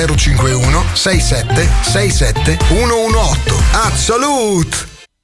051 67 67 118. Absolute!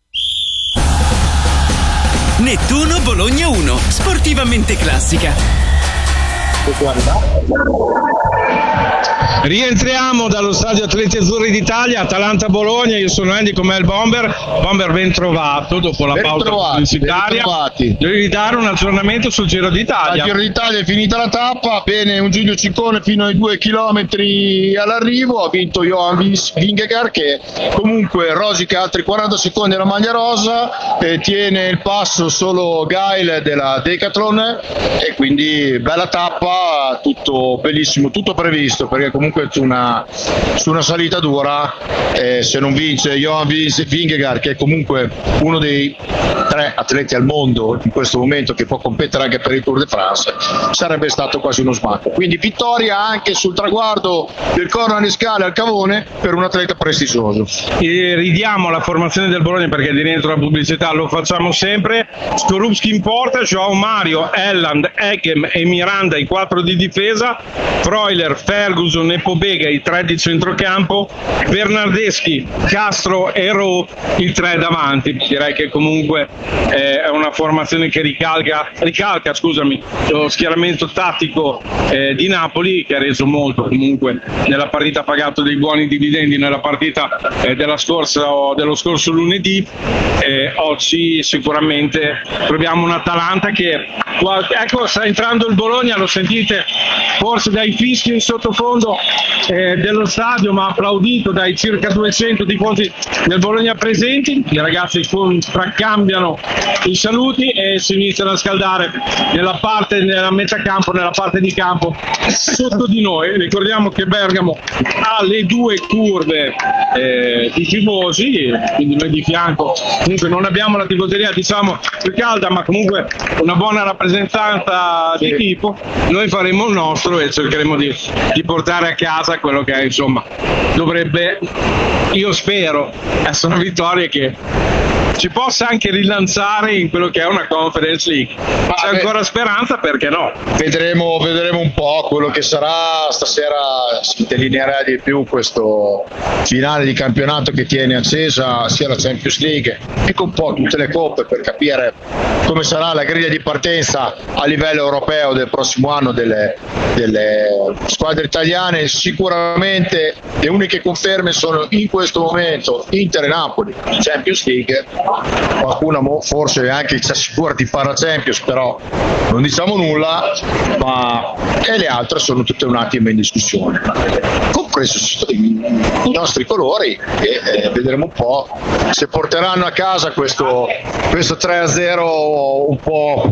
Nettuno Bologna 1, sportivamente classica. Rientriamo dallo stadio Atleti Azzurri d'Italia, Atalanta-Bologna. Io sono Andy, con me il Bomber. Bomber, ben trovato dopo la pausa pubblicitaria. Devi dare un aggiornamento sul Giro d'Italia. Il Giro d'Italia è finita la tappa, bene un Giulio Ciccone fino ai 2 chilometri all'arrivo, ha vinto Johan Vingegaard, che comunque rosica altri 40 secondi alla maglia rosa, tiene il passo solo Gail della Decathlon, e quindi bella tappa, tutto bellissimo, tutto previsto, perché comunque su una salita dura, se non vince Johan Vingegaard, che è comunque uno dei 3 atleti al mondo in questo momento che può competere anche per il Tour de France, sarebbe stato quasi uno smacco. Quindi vittoria anche sul traguardo del Corno alle Scale al Cavone per un atleta prestigioso. E ridiamo la formazione del Bologna, perché di dentro la pubblicità lo facciamo sempre. Skorupski in porta, Joao Mario, Elland, Ekem e Miranda i 4 di difesa, Freuler, Ferguson e Pobega i 3 di centrocampo, Bernardeschi, Castro e Rowe i 3 davanti. Direi che comunque è una formazione che ricalca lo schieramento tattico di Napoli, che ha reso molto comunque nella partita, pagato dei buoni dividendi nella partita dello scorso lunedì. Oggi sicuramente troviamo un Atalanta che, ecco, sta entrando il Bologna, lo sentite forse dai fischi in sottofondo dello stadio, ma applaudito dai circa 200 tifosi del Bologna presenti. I ragazzi contraccambiano i saluti e si iniziano a scaldare nella metà campo, nella parte di campo sotto di noi. Ricordiamo che Bergamo ha le 2 curve di tifosi, quindi noi di fianco comunque non abbiamo la tifoseria diciamo più calda, ma comunque una buona rappresentanza di tipo. Noi faremo il nostro e cercheremo di portare a casa quello che insomma dovrebbe, io spero, essere una vittoria che ci possa anche rilanciare in quello che è una Conference League. Ma c'è ancora speranza, perché no? Vedremo un po' quello che sarà stasera. Si delineerà di più questo finale di campionato che tiene accesa sia la Champions League e un po' tutte le coppe, per capire come sarà la griglia di partenza a livello europeo del prossimo anno delle squadre italiane. Sicuramente le uniche conferme sono in questo momento Inter e Napoli in Champions League. Qualcuno forse anche ci assicura di fare la Champions, però non diciamo nulla, e le altre sono tutte un attimo in discussione, compreso i nostri colori, e vedremo un po' se porteranno a casa questo 3-0 un po'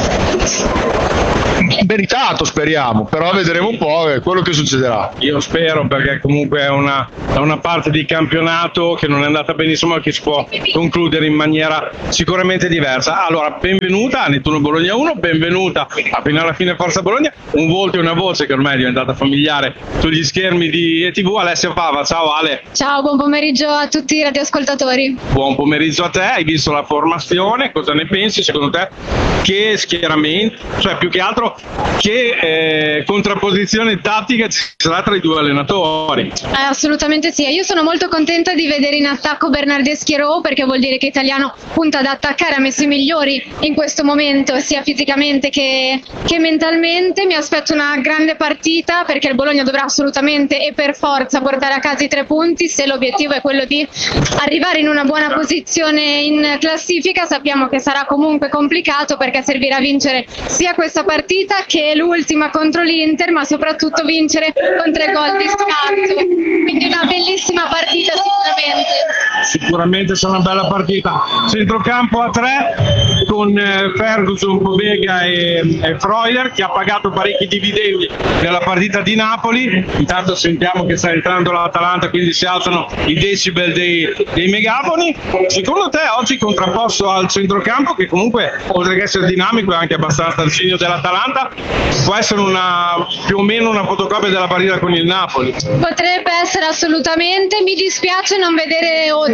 meritato, speriamo, però vedremo un po' quello che succederà. Io spero, perché comunque è una parte di campionato che non è andata benissimo e che si può concludere in maniera sicuramente diversa. Allora, benvenuta a Nettuno Bologna 1, benvenuta a Fino alla Fine Forza Bologna, un volto e una voce che ormai è diventata familiare sugli schermi di ETV. Alessia Fava, ciao Ale. Ciao, buon pomeriggio a tutti i radioascoltatori. Buon pomeriggio a te, hai visto la formazione, cosa ne pensi secondo te? Che schieramento, cioè più che altro che contrapposizione tattica ci sarà tra i 2 allenatori? Assolutamente sì, io sono molto contenta di vedere in attacco Bernardeschi e Rowe, perché vuol dire che Italiano punta ad attaccare, ha messo i migliori in questo momento sia fisicamente che mentalmente. Mi aspetto una grande partita, perché il Bologna dovrà assolutamente e per forza portare a casa i 3 punti se l'obiettivo è quello di arrivare in una buona posizione in classifica. Sappiamo che sarà comunque complicato, perché servirà vincere sia questa partita che l'ultima contro l'Inter, ma soprattutto vincere con 3 gol di scarto, quindi una bellissima partita Sicuramente sarà una bella partita. Centrocampo a 3 con Ferguson, Pobega e Freuler, che ha pagato parecchi dividendi nella partita di Napoli. Intanto sentiamo che sta entrando l'Atalanta, quindi si alzano i decibel dei megafoni. Secondo te oggi, contrapposto al centrocampo, che comunque oltre che essere dinamico è anche abbastanza al segno dell'Atalanta, può essere più o meno una fotocopia della partita con il Napoli? Potrebbe essere assolutamente. Mi dispiace non vedere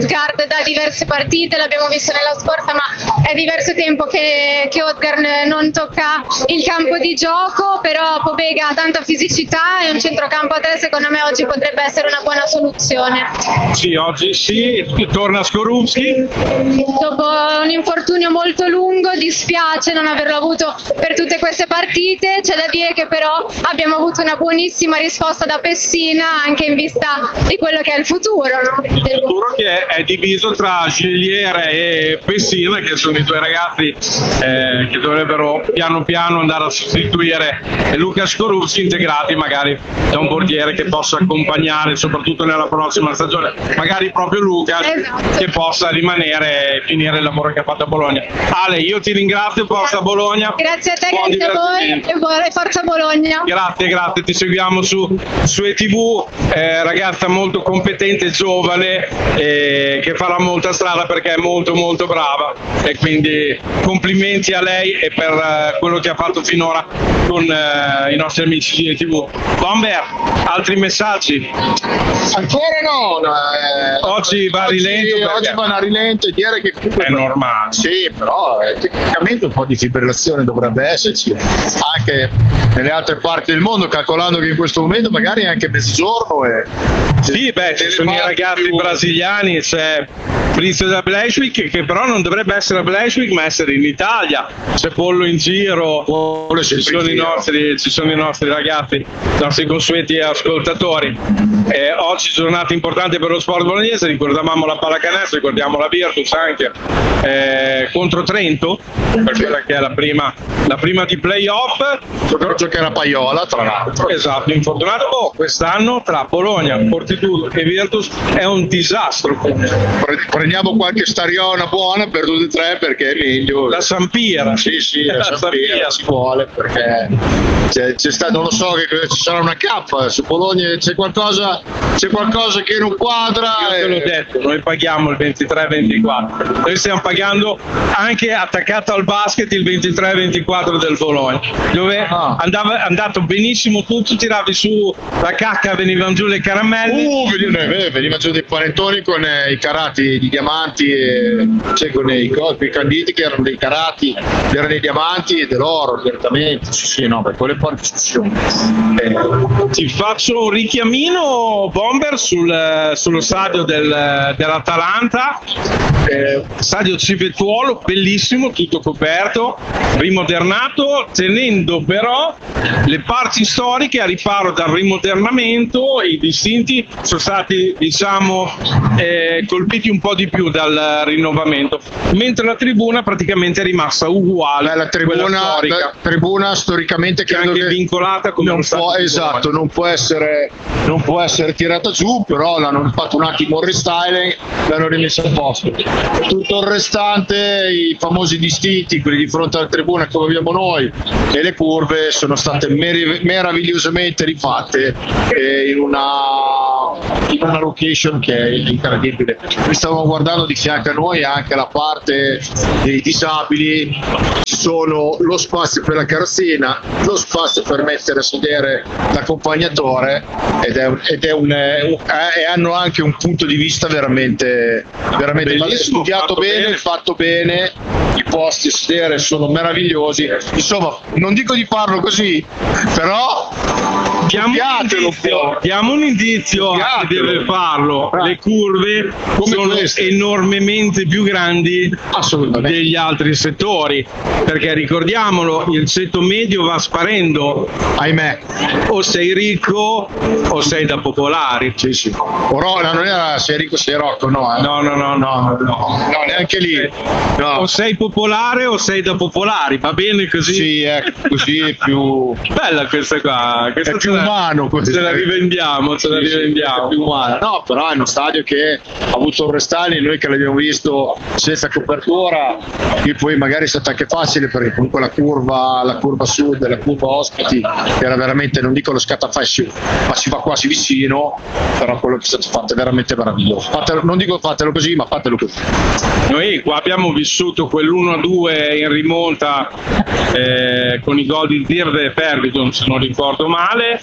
Ødegaard da diverse partite, l'abbiamo visto nella scorsa, ma è diverso tempo che Ødegaard non tocca il campo di gioco, però Pobega ha tanta fisicità e un centrocampo a 3 secondo me oggi potrebbe essere una buona soluzione. Sì, oggi sì, torna Skorupski. Dopo un infortunio molto lungo dispiace non averlo avuto per tutte queste partite, c'è da dire che però abbiamo avuto una buonissima risposta da Pessina anche in vista di quello che è il futuro, no? Il futuro che è diviso tra Geliere e Pessina, che sono i due ragazzi che dovrebbero piano piano andare a sostituire Luka Skorupski, integrati magari da un portiere che possa accompagnare soprattutto nella prossima stagione, magari proprio Luka, esatto, che possa rimanere e finire il lavoro che ha fatto a Bologna. Ale, io ti ringrazio, forza Bologna. Grazie a te, Buon grazie a voi e forza Bologna. Grazie, ti seguiamo su ETV, ragazza molto competente, giovane, che farà molta strada perché è molto molto brava, e quindi complimenti a lei e per quello che ha fatto finora con i nostri amici di ETV. Bomber, altri messaggi? Ancora no, oggi va a rilento. Oggi va a rilento e dire che è normale. Sì, però tecnicamente un po' di fibrillazione dovrebbe esserci anche nelle altre parti del mondo, calcolando che in questo momento magari è anche mezzogiorno. Sì, ci sono i ragazzi brasiliani, c'è Fritz da Bleschwig, che però non dovrebbe essere a Bleschwig ma essere in Italia, c'è Pollo in giro, ci sono i nostri ragazzi, i nostri consueti ascoltatori. Oggi giornata importante per lo sport bolognese, ricordavamo la pallacanestro, ricordiamo la Virtus anche contro Trento, per quella che è la prima di playoff. Giocherà Paiola, tra l'altro. Esatto, infortunato. Quest'anno tra Bologna, Fortitudo e Virtus è un disastro. Prendiamo qualche stariona buona per tutti e tre, perché è meglio. La Sampira. Sì, la Sampira si vuole, perché c'è stato, non lo so, che ci sarà una K su Bologna, c'è qualcosa che non quadra. Io te l'ho detto, noi paghiamo il 23-24, noi stiamo pagando anche attaccato al basket il 23-24 del Bologna, dove è andato benissimo tutto, tiravi su la cacca, venivano giù le caramelle, venivano giù dei panettoni con i carati di diamanti, con i canditi che erano dei carati, erano dei diamanti e dell'oro direttamente. Sì, no, per quelle parti ci sono. Ti faccio un richiamino, Bomber, sullo stadio dell'Atalanta, stadio Civettuolo, bellissimo, tutto coperto, rimodernato, tenendo però le parti storiche a riparo dal rimodernamento. I distinti sono stati, colpiti un po' di più dal rinnovamento, mentre la tribuna praticamente è rimasta uguale. La tribuna storicamente che è anche vincolata come non può essere tirata giù, però l'hanno fatto un attimo il restyling, l'hanno rimessa a posto. Tutto il restante, i famosi distinti, quelli di fronte alla tribuna come abbiamo noi, e le curve sono state meravigliosamente rifatte in una location che è incredibile. Noi stavamo guardando di fianco a noi anche la parte dei disabili, ci sono lo spazio per la carrozzina, lo spazio per mettere a sedere l'accompagnatore e hanno anche un punto di vista veramente studiato bene, fatto bene. I posti a sedere sono meravigliosi, insomma non dico di farlo così, però diamo un indizio a chi deve farlo. Le curve sono enormemente più grandi degli altri settori, perché ricordiamolo, il ceto medio va sparendo, ahimè, o sei ricco o sei da popolari. Sì. Non era sei ricco sei rocco, no, neanche lì, no. O sei popolare o sei da popolari, va bene così? Sì, così è più bella questa qua, è più umano, ce la rivendiamo. È più umano. No, però è uno stadio che ha avuto un restyling, noi che l'abbiamo visto senza copertura, e poi magari è stato anche facile, perché comunque la curva sud e la curva ospiti era veramente, non dico lo scattafascio, ma si va quasi vicino, però quello che è stato fatto è veramente meraviglioso. Non dico fatelo così, ma fatelo così. Noi qua abbiamo vissuto l'1-2 in rimonta con i gol di Dirde e Perditon, se non ricordo male,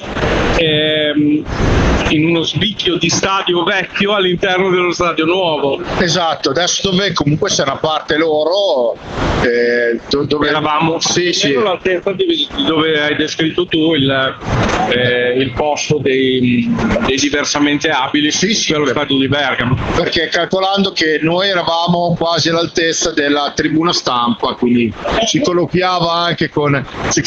in uno spicchio di stadio vecchio all'interno dello stadio nuovo. Esatto, adesso dove comunque c'è una parte loro dove eravamo sì. all'altezza dove hai descritto tu il posto dei diversamente abili per lo stadio di Bergamo, perché calcolando che noi eravamo quasi all'altezza della tribuna stampa, quindi si colloquiava anche con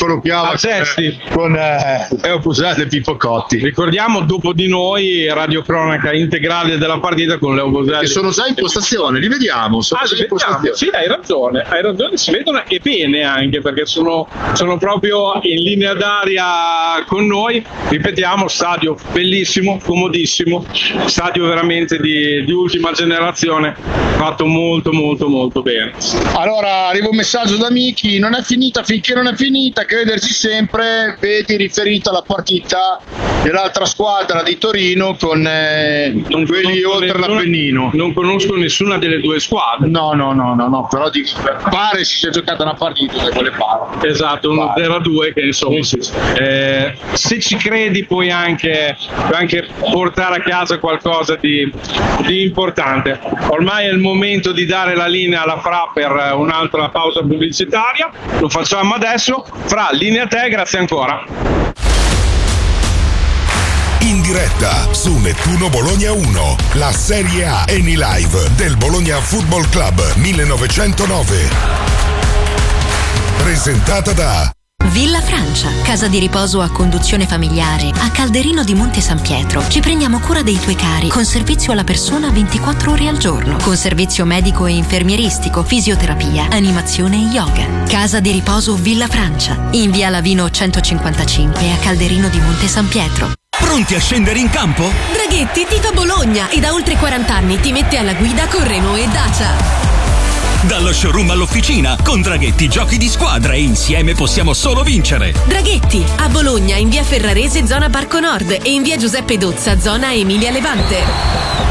Pippo Cotti. Ricordiamo dopo di noi radiocronaca integrale della partita con Leo Boselli, che sono già in postazione, li vediamo. Sì, hai ragione, si vedono, e bene anche, perché sono proprio in linea d'aria con noi. Ripetiamo, stadio bellissimo, comodissimo, stadio veramente di ultima generazione, fatto molto molto molto bene. Allora arriva un messaggio da Miki: non è finita finché non è finita, crederci sempre. Vedi riferito alla partita dell'altra squadra di Torino con quelli oltre l'Appennino. Non conosco nessuna delle due squadre. No, però pare si sia giocata una partita da quelle parti. Esatto, 1-0-2 che insomma se ci credi puoi anche portare a casa qualcosa di importante. Ormai è il momento di dare la linea alla Fra per un'altra pausa pubblicitaria, lo facciamo adesso. Fra, linea a te, grazie ancora. In diretta su Nettuno Bologna 1, la Serie A Eni Live del Bologna Football Club 1909. Presentata da Villa Francia, casa di riposo a conduzione familiare, a Calderino di Monte San Pietro. Ci prendiamo cura dei tuoi cari, con servizio alla persona 24 ore al giorno, con servizio medico e infermieristico, fisioterapia, animazione e yoga. Casa di riposo Villa Francia, in via Lavino 155 a Calderino di Monte San Pietro. Pronti a scendere in campo? Draghetti tifa Bologna e da oltre 40 anni ti mette alla guida con Renault e Dacia. Dallo showroom all'officina, con Draghetti giochi di squadra e insieme possiamo solo vincere. Draghetti, a Bologna in via Ferrarese zona Parco Nord e in via Giuseppe Dozza zona Emilia Levante.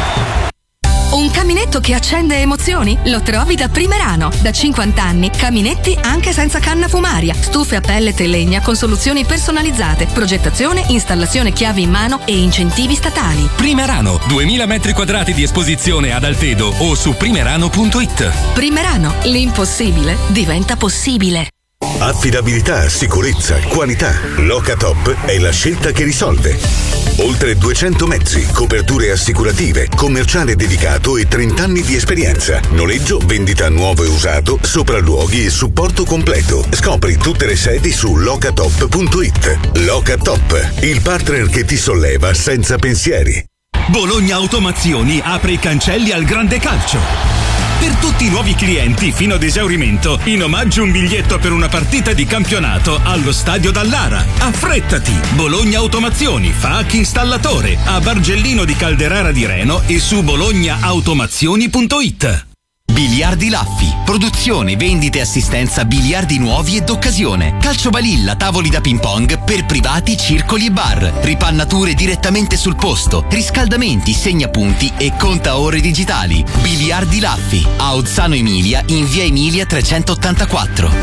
Un caminetto che accende emozioni? Lo trovi da Primerano. Da 50 anni, caminetti anche senza canna fumaria, stufe a pellet e legna con soluzioni personalizzate, progettazione, installazione chiavi in mano e incentivi statali. Primerano, 2000 metri quadrati di esposizione ad Altedo o su primerano.it. Primerano, l'impossibile diventa possibile. Affidabilità, sicurezza, qualità. Locatop è la scelta che risolve. Oltre 200 mezzi, coperture assicurative, commerciale dedicato e 30 anni di esperienza. Noleggio, vendita nuovo e usato, sopralluoghi e supporto completo. Scopri tutte le sedi su locatop.it. Locatop, il partner che ti solleva senza pensieri. Bologna Automazioni apre i cancelli al grande calcio. Per tutti i nuovi clienti fino ad esaurimento, in omaggio un biglietto per una partita di campionato allo stadio Dallara. Affrettati! Bologna Automazioni fa anche installatore a Bargellino di Calderara di Reno e su bolognaautomazioni.it. Biliardi Laffi, produzione, vendite e assistenza biliardi nuovi e d'occasione, calcio balilla, tavoli da ping pong per privati, circoli e bar, ripannature direttamente sul posto, riscaldamenti, segnapunti e contaore digitali. Biliardi Laffi, a Ozzano Emilia in via Emilia 384.